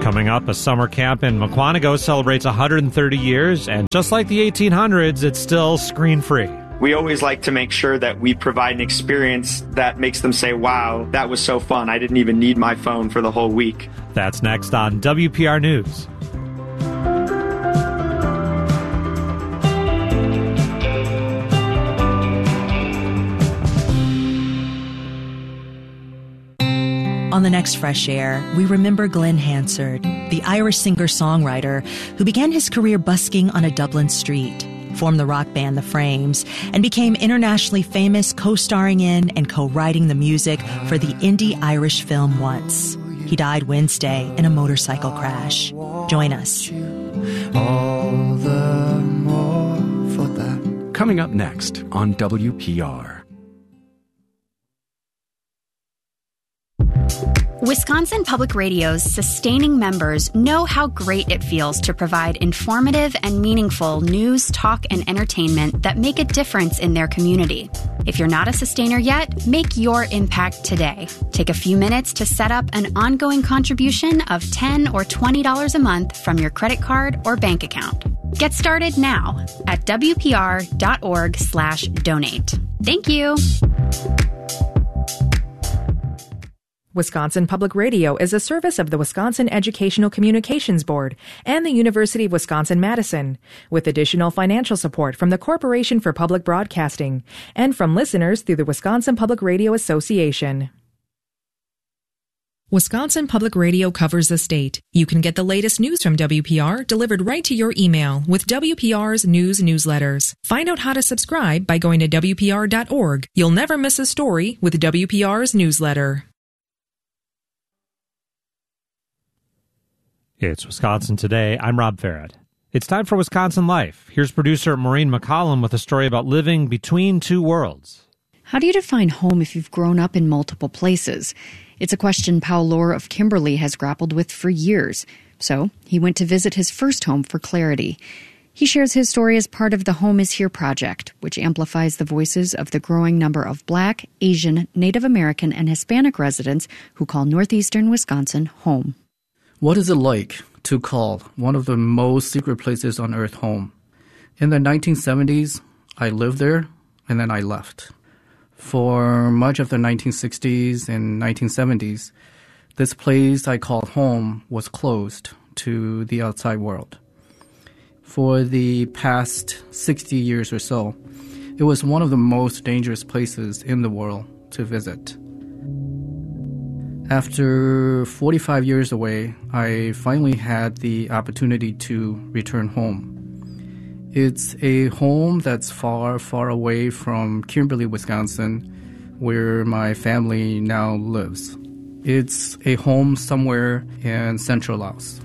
Coming up, a summer camp in Mukwonago celebrates 130 years, and just like the 1800s, it's still screen-free. We always like to make sure that we provide an experience that makes them say, wow, that was so fun. I didn't even need my phone for the whole week. That's next on WPR News. On the next Fresh Air, we remember Glenn Hansard, the Irish singer-songwriter who began his career busking on a Dublin street, formed the rock band The Frames, and became internationally famous co-starring in and co-writing the music for the indie Irish film Once. He died Wednesday in a motorcycle crash. Join us. All the more for that. Coming up next on WPR. Wisconsin Public Radio's sustaining members know how great it feels to provide informative and meaningful news, talk, and entertainment that make a difference in their community. If you're not a sustainer yet, make your impact today. Take a few minutes to set up an ongoing contribution of $10 or $20 a month from your credit card or bank account. Get started now at WPR.org/donate. Thank you. Wisconsin Public Radio is a service of the Wisconsin Educational Communications Board and the University of Wisconsin-Madison, with additional financial support from the Corporation for Public Broadcasting and from listeners through the Wisconsin Public Radio Association. Wisconsin Public Radio covers the state. You can get the latest news from WPR delivered right to your email with WPR's news newsletters. Find out how to subscribe by going to WPR.org. You'll never miss a story with WPR's newsletter. It's Wisconsin Today. I'm Rob Farrett. It's time for Wisconsin Life. Here's producer Maureen McCollum with a story about living between two worlds. How do you define home if you've grown up in multiple places? It's a question Paul Lohr of Kimberly has grappled with for years. So he went to visit his first home for clarity. He shares his story as part of the Home is Here project, which amplifies the voices of the growing number of Black, Asian, Native American, and Hispanic residents who call northeastern Wisconsin home. What is it like to call one of the most secret places on earth home? In the 1970s, I lived there, and then I left. For much of the 1960s and 1970s, this place I called home was closed to the outside world. For the past 60 years or so, it was one of the most dangerous places in the world to visit. After 45 years away, I finally had the opportunity to return home. It's a home that's far, far away from Kimberly, Wisconsin, where my family now lives. It's a home somewhere in central Laos.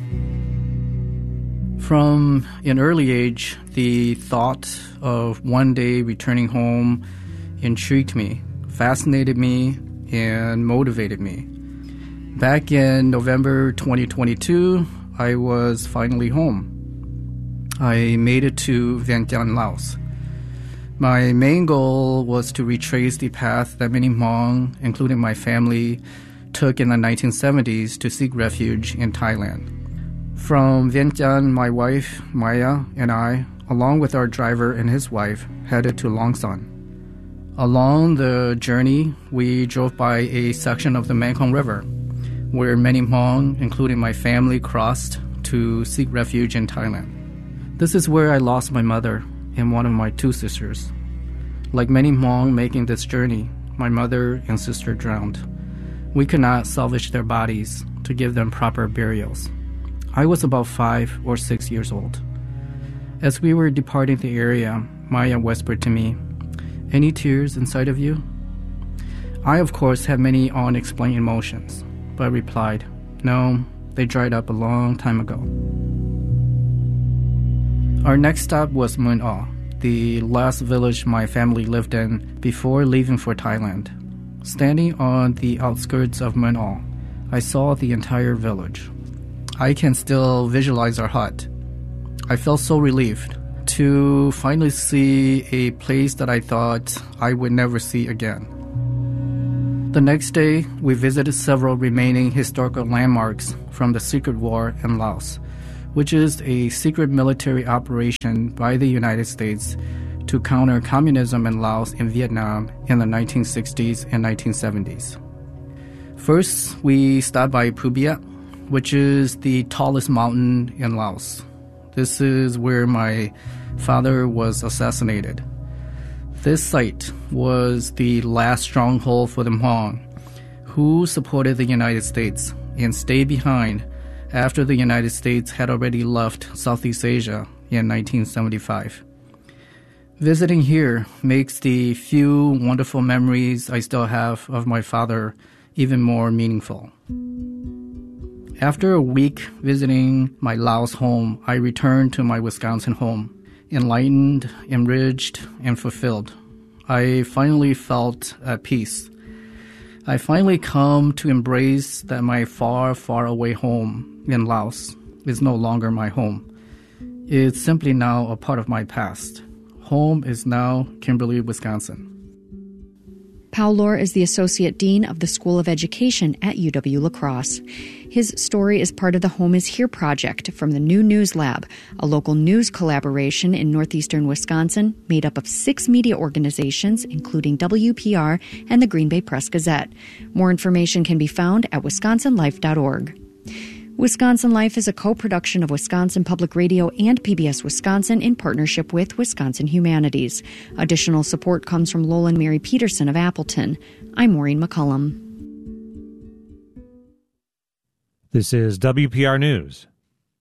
From an early age, the thought of one day returning home intrigued me, fascinated me, and motivated me. Back in November 2022, I was finally home. I made it to Vientiane, Laos. My main goal was to retrace the path that many Hmong, including my family, took in the 1970s to seek refuge in Thailand. From Vientiane, my wife, Maya, and I, along with our driver and his wife, headed to Long Son. Along the journey, we drove by a section of the Mekong River, where many Hmong, including my family, crossed to seek refuge in Thailand. This is where I lost my mother and one of my two sisters. Like many Hmong making this journey, my mother and sister drowned. We could not salvage their bodies to give them proper burials. I was about 5 or 6 years old. As we were departing the area, Maya whispered to me, "Any tears inside of you?" I, of course, had many unexplained emotions, but replied, "No, they dried up a long time ago." Our next stop was Mun Aw, the last village my family lived in before leaving for Thailand. Standing on the outskirts of Mun Aw, I saw the entire village. I can still visualize our hut. I felt so relieved to finally see a place that I thought I would never see again. The next day, we visited several remaining historical landmarks from the Secret War in Laos, which is a secret military operation by the United States to counter communism in Laos and Vietnam in the 1960s and 1970s. First, we stopped by Phu Biat, which is the tallest mountain in Laos. This is where my father was assassinated. This site was the last stronghold for the Hmong, who supported the United States and stayed behind after the United States had already left Southeast Asia in 1975. Visiting here makes the few wonderful memories I still have of my father even more meaningful. After a week visiting my Laos home, I returned to my Wisconsin home, enlightened, enriched, and fulfilled. I finally felt at peace. I finally come to embrace that my far, far away home in Laos is no longer my home. It's simply now a part of my past. Home is now Kimberly, Wisconsin. Pao Lor is the Associate Dean of the School of Education at UW-La Crosse. His story is part of the Home is Here project from the New News Lab, a local news collaboration in northeastern Wisconsin made up of 6 media organizations, including WPR and the Green Bay Press Gazette. More information can be found at wisconsinlife.org. Wisconsin Life is a co-production of Wisconsin Public Radio and PBS Wisconsin in partnership with Wisconsin Humanities. Additional support comes from Lolan Mary Peterson of Appleton. I'm Maureen McCullum. This is WPR News.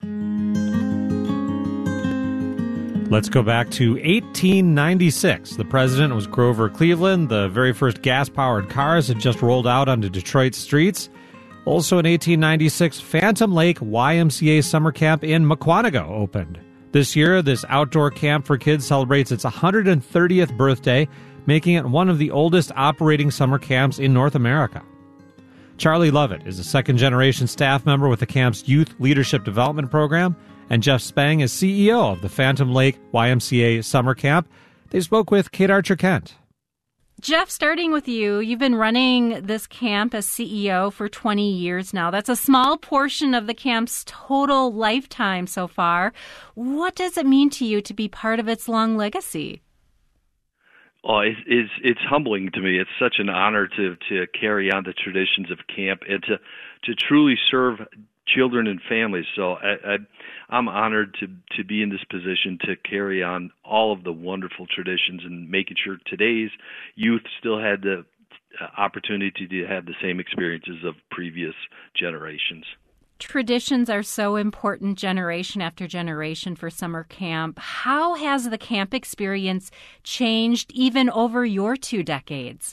Let's go back to 1896. The president was Grover Cleveland. The very first gas-powered cars had just rolled out onto Detroit's streets. Also in 1896, Phantom Lake YMCA Summer Camp in Mukwonago opened. This year, this outdoor camp for kids celebrates its 130th birthday, making it one of the oldest operating summer camps in North America. Charlie Lovett is a second-generation staff member with the camp's Youth Leadership Development Program, and Jeff Spang is CEO of the Phantom Lake YMCA Summer Camp. They spoke with Kate Archer-Kent. Jeff, starting with you, you've been running this camp as CEO for 20 years now. That's a small portion of the camp's total lifetime so far. What does it mean to you to be part of its long legacy? Oh, it's humbling to me. It's such an honor to carry on the traditions of camp and to truly serve children and families. So I'm honored to be in this position to carry on all of the wonderful traditions and making sure today's youth still had the opportunity to have the same experiences of previous generations. Traditions are so important generation after generation for summer camp. How has the camp experience changed even over your 2 decades?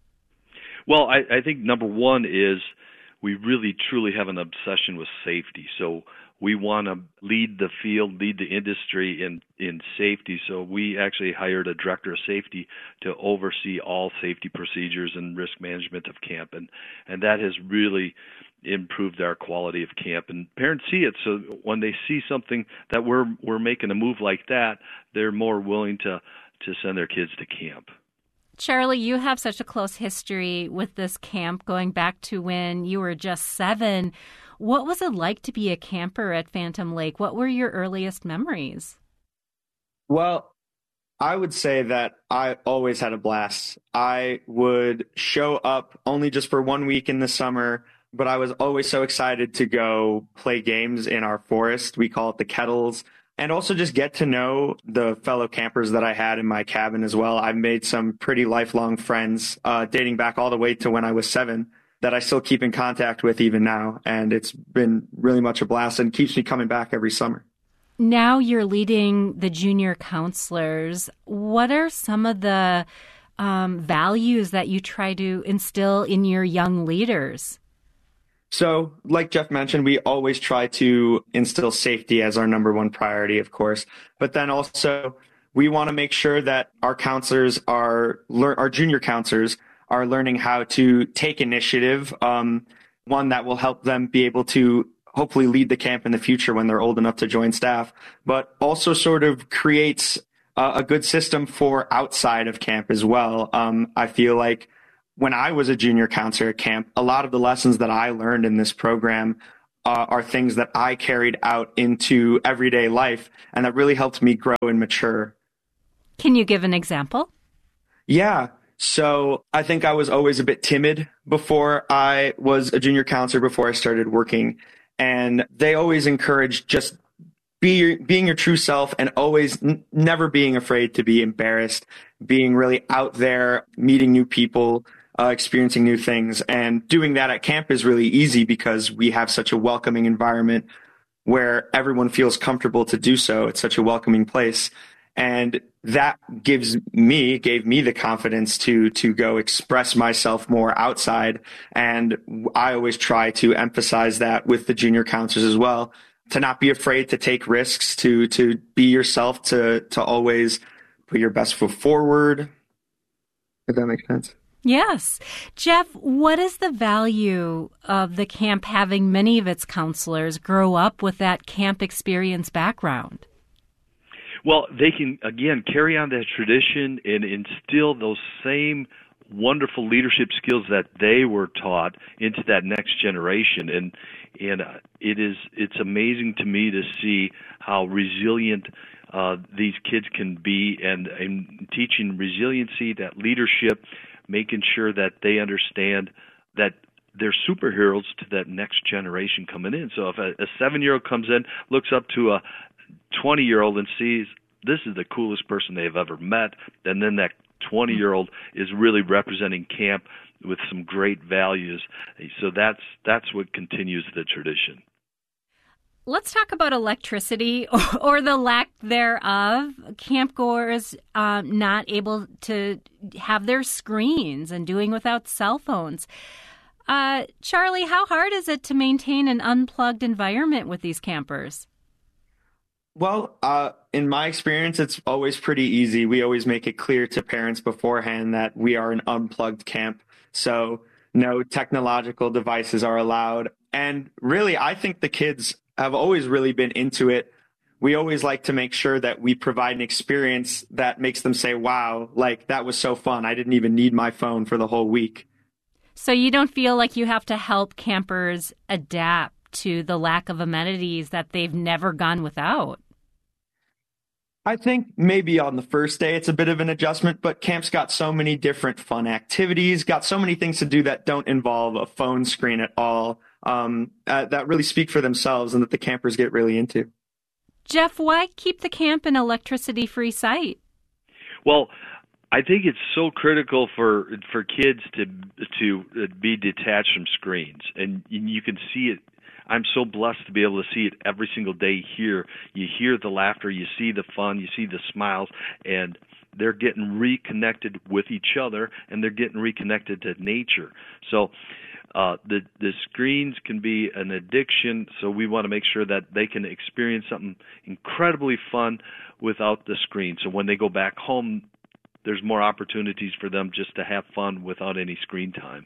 Well, I think number one is we really truly have an obsession with safety. So we want to lead the field, lead the industry in safety. So we actually hired a director of safety to oversee all safety procedures and risk management of camp. And that has really improved our quality of camp. And parents see it. So when they see something that we're making a move like that, they're more willing to send their kids to camp. Charlie, you have such a close history with this camp going back to when you were just 7. What was it like to be a camper at Phantom Lake? What were your earliest memories? Well, I would say that I always had a blast. I would show up only just for 1 week in the summer, but I was always so excited to go play games in our forest. We call it the Kettles. And also just get to know the fellow campers that I had in my cabin as well. I've made some pretty lifelong friends dating back all the way to when I was 7 that I still keep in contact with even now. And it's been really much a blast and keeps me coming back every summer. Now you're leading the junior counselors. What are some of the values that you try to instill in your young leaders? So, like Jeff mentioned, we always try to instill safety as our number one priority, of course. But then also, we want to make sure that our counselors our junior counselors are learning how to take initiative, one that will help them be able to hopefully lead the camp in the future when they're old enough to join staff, but also sort of creates a good system for outside of camp as well. I feel like when I was a junior counselor at camp, a lot of the lessons that I learned in this program are things that I carried out into everyday life and that really helped me grow and mature. Can you give an example? Yeah. So I think I was always a bit timid before I was a junior counselor, before I started working. And they always encouraged just being your true self and always never being afraid to be embarrassed, being really out there, meeting new people, experiencing new things. And doing that at camp is really easy because we have such a welcoming environment where everyone feels comfortable to do so. It's such a welcoming place. And that gave me the confidence to go express myself more outside. And I always try to emphasize that with the junior counselors as well, to not be afraid to take risks, to be yourself, to always put your best foot forward. If that makes sense. Yes. Jeff, what is the value of the camp having many of its counselors grow up with that camp experience background? Well, they can, again, carry on that tradition and instill those same wonderful leadership skills that they were taught into that next generation. And it's amazing to me to see how resilient these kids can be, and teaching resiliency, that leadership, making sure that they understand that they're superheroes to that next generation coming in. So if a 7-year-old comes in, looks up to a 20-year-old and sees this is the coolest person they've ever met, and then that 20-year-old is really representing camp with some great values. So that's what continues the tradition. Let's talk about electricity or the lack thereof. Campgoers not able to have their screens and doing without cell phones. Charlie, how hard is it to maintain an unplugged environment with these campers? Well, in my experience, it's always pretty easy. We always make it clear to parents beforehand that we are an unplugged camp, so no technological devices are allowed. And really, I think the kids have always really been into it. We always like to make sure that we provide an experience that makes them say, wow, like that was so fun. I didn't even need my phone for the whole week. So you don't feel like you have to help campers adapt to the lack of amenities that they've never gone without? I think maybe on the first day it's a bit of an adjustment, but camp's got so many different fun activities, got so many things to do that don't involve a phone screen at all, that really speak for themselves and that the campers get really into. Jeff, why keep the camp an electricity-free site? Well, I think it's so critical for kids to be detached from screens, and you can see it. I'm so blessed to be able to see it every single day here. You hear the laughter, you see the fun, you see the smiles, and they're getting reconnected with each other, and they're getting reconnected to nature. So the screens can be an addiction, so we want to make sure that they can experience something incredibly fun without the screen. So when they go back home, there's more opportunities for them just to have fun without any screen time.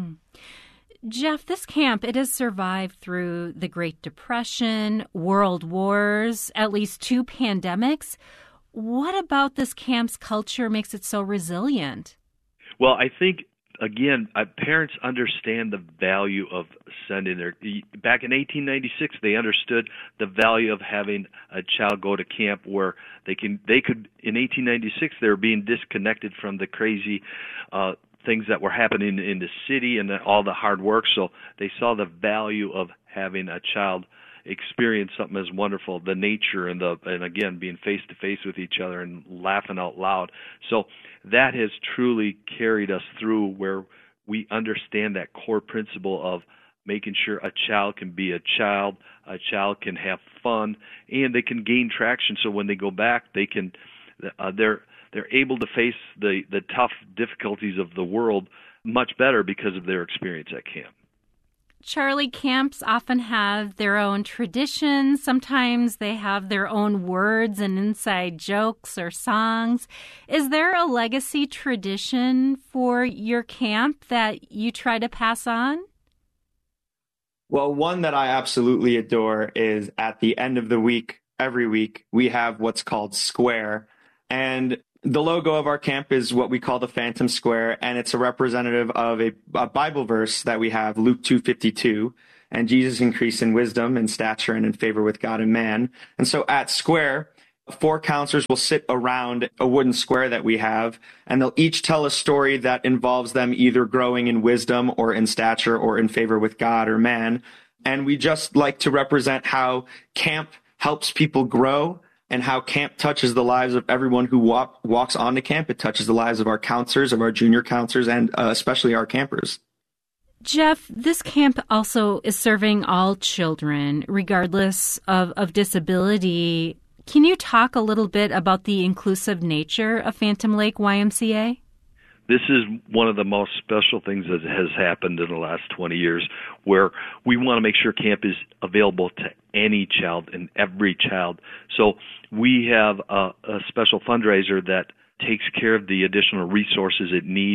Jeff, this camp, it has survived through the Great Depression, world wars, at least 2 pandemics. What about this camp's culture makes it so resilient? Well, I think, again, parents understand the value of sending their... Back in 1896, they understood the value of having a child go to camp where they could... In 1896, they were being disconnected from the crazy... things that were happening in the city and all the hard work. So they saw the value of having a child experience something as wonderful, the nature and again, being face to face with each other and laughing out loud. So that has truly carried us through where we understand that core principle of making sure a child can be a child can have fun, and they can gain traction. So when they go back, they can, they're able to face the tough difficulties of the world much better because of their experience at camp. Charlie, camps often have their own traditions. Sometimes they have their own words and inside jokes or songs. Is there a legacy tradition for your camp that you try to pass on? Well, one that I absolutely adore is at the end of the week, every week, we have what's called Square. And The logo of our camp is what we call the Phantom Square, and it's a representative of a Bible verse that we have, Luke 2:52, and Jesus increased in wisdom and stature and in favor with God and man. And so at Square, 4 counselors will sit around a wooden square that we have, and they'll each tell a story that involves them either growing in wisdom or in stature or in favor with God or man. And we just like to represent how camp helps people grow and how camp touches the lives of everyone who walks onto camp. It touches the lives of our counselors, of our junior counselors, and especially our campers. Jeff, this camp also is serving all children, regardless of disability. Can you talk a little bit about the inclusive nature of Phantom Lake YMCA? This is one of the most special things that has happened in the last 20 years, where we want to make sure camp is available to any child and every child. So we have a special fundraiser that takes care of the additional resources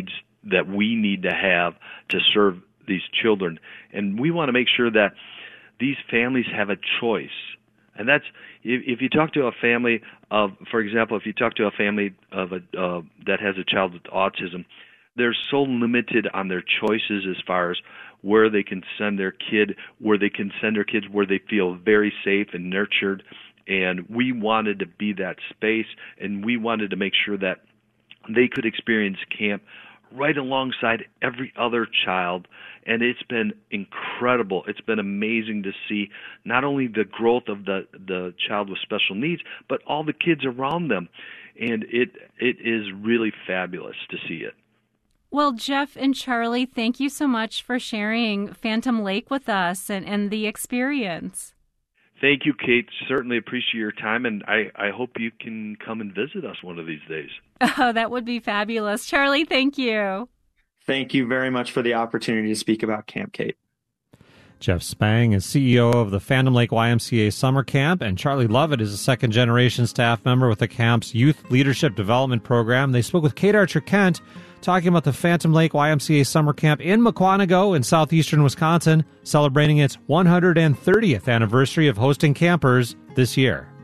that we need to have to serve these children. And we want to make sure that these families have a choice. And that's, if you talk to a family of, for example, if you talk to a family of that has a child with autism, they're so limited on their choices as far as where they can send their kid, where they can send their kids where they feel very safe and nurtured. And we wanted to be that space, and we wanted to make sure that they could experience camp right alongside every other child. And it's been incredible. It's been amazing to see not only the growth of the child with special needs, but all the kids around them. And it is really fabulous to see it. Well, Jeff and Charlie, thank you so much for sharing Phantom Lake with us and the experience. Thank you, Kate. Certainly appreciate your time, and I hope you can come and visit us one of these days. Oh, that would be fabulous. Charlie, thank you. Thank you very much for the opportunity to speak about Camp Kate. Jeff Spang is CEO of the Phantom Lake YMCA Summer Camp, and Charlie Lovett is a second-generation staff member with the camp's Youth Leadership Development Program. They spoke with Kate Archer-Kent talking about the Phantom Lake YMCA Summer Camp in Mukwonago in southeastern Wisconsin, celebrating its 130th anniversary of hosting campers this year.